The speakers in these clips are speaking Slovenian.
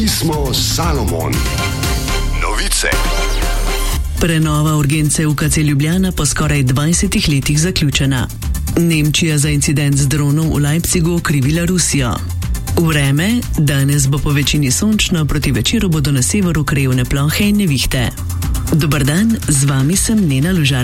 smo Salomon. Novice. Prenova urgence UKC Ljubljana po skoraj 20 letih zaključena. Nemčija za incident z dronom v Leipzigu okrivila Rusijo. Vreme, danes bo po večini sončno, proti večeru bodo na severu krajevne plohe in nevihte. Dober dan, z vami sem Nena Lužar.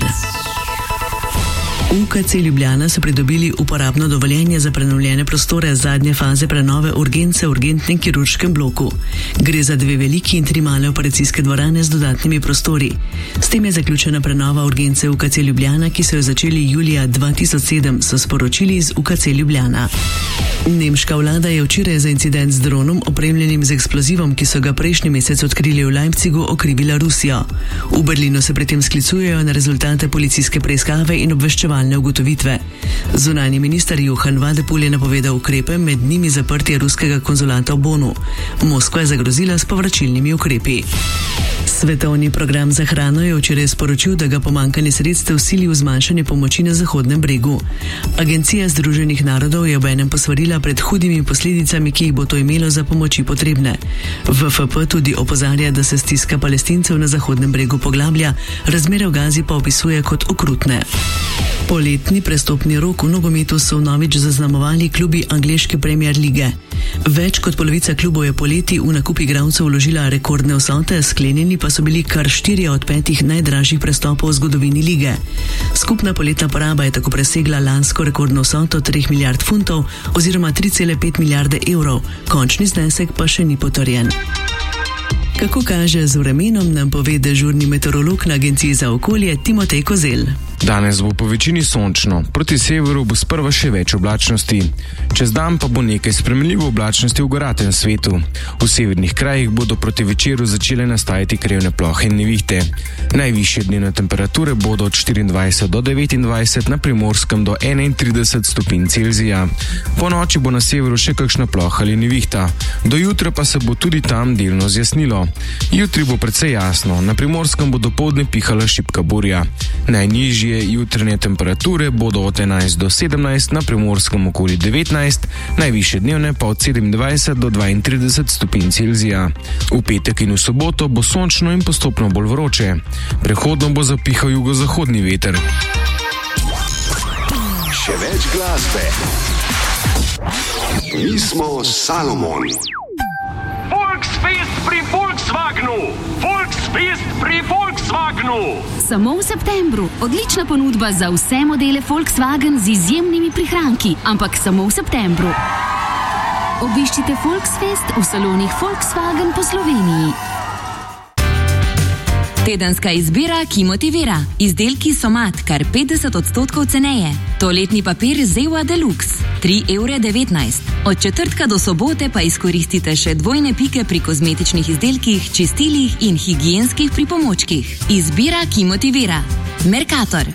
UKC Ljubljana so pridobili uporabno dovoljenje za prenovljene prostore zadnje faze prenove urgence v urgentnem kirurškem bloku. Gre za 2 veliki in 3 male operacijske dvorane z dodatnimi prostori. S tem je zaključena prenova urgence UKC Ljubljana, ki so jo začeli julija 2007, so sporočili iz UKC Ljubljana. Nemška vlada je včeraj za incident z dronom, opremljenim z eksplozivom, ki so ga prejšnji mesec odkrili v Leipzigu, okrivila Rusijo. V Berlinu se pri tem sklicujejo na rezultate policijske preiskave in obveščevalne ugotovitve. Zunanji minister Johann Wadephul je napovedal ukrepe, med njimi zaprtje ruskega konzulata v Bonu. Moskva je zagrozila s povračilnimi ukrepi. Svetovni program za hrano je včeraj sporočil, da ga pomanjkanje sredstev sili v zmanjšanje pomoči na Zahodnem bregu. Agencija Združenih narodov je obenem posvarila pred hudimi posledicami, ki jih bo to imelo za pomoči potrebne. WFP tudi opozarja, da se stiska Palestincev na Zahodnem bregu poglablja, razmere v Gazi pa opisuje kot okrutne. Poletni prestopni rok v nogometu so vnovič zaznamovali klubi angleške Premier lige. Več kot polovica klubov je poleti v nakup igralcev vložila rekordne vsote, sklenjeni pa so bili kar 4 od 5 najdražjih prestopov v zgodovini lige. Skupna poletna poraba je tako presegla lansko rekordno vsoto 3 milijard funtov oziroma 3,5 milijarde evrov, končni znesek pa še ni potrjen. Kako kaže z vremenom, nam pove dežurni meteorolog na Agenciji za okolje Timotej Kozel. Danes bo po večini sončno, proti severu bo sprva še več oblačnosti. Čez dan pa bo nekaj spremenljivo oblačnosti v goratem svetu. V severnih krajih bodo proti večeru začele nastajati krajevne plohe in nevihte. Najvišje dnevne temperature bodo od 24 do 29, na Primorskem do 31 stopinj Celzija. Po noči bo na severu še kakšna ploha ali nevihta. Do jutra pa se bo tudi tam delno zjasnilo. Jutri bo precej jasno, na Primorskem bo dopoldne pihala šibka burja. Najnižje jutranje temperature bodo od 11 do 17, na Primorskem okoli 19, najvišje dnevne pa od 27 do 32 stopinj Celzija. V petek in v soboto bo sončno in postopno bolj vroče. Prehodno bo zapihal jugozahodni veter. Še več glasbe. Mi smo Salomon. Volksfest pri Volkswagenu! Volksfest pri Volkswagenu! Samo v septembru. Odlična ponudba za vse modele Volkswagen z izjemnimi prihranki, ampak samo v septembru. Obiščite Volksfest v salonih Volkswagen po Sloveniji. Tedenska izbira, ki motivira. Izdelki Somat, kar 50% ceneje. Toaletni papir Zewa Deluxe, 3,19 €. Od četrtka do sobote pa izkoristite še dvojne pike pri kozmetičnih izdelkih, čistilih in higienskih pripomočkih. Izbira, ki motivira. Mercator.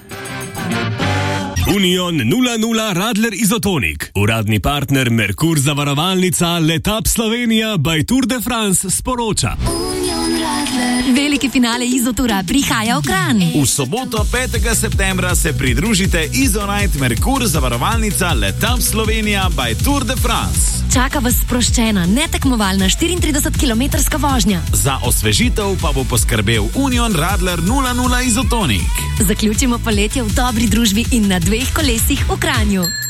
Union 00 Radler Izotonik. Uradni partner Merkur zavarovalnica Letap Slovenija by Tour de France sporoča. Veliki finale Izotura prihaja v Kranj. V soboto 5. septembra se pridružite Izonite Merkur zavarovalnica Letap Slovenija by Tour de France. Čaka vas sproščena, netekmovalna 34-kilometrska vožnja. Za osvežitev pa bo poskrbel Union Radler 00 Izotonik. Zaključimo poletje v dobri družbi in na 2 kolesih v Kranju.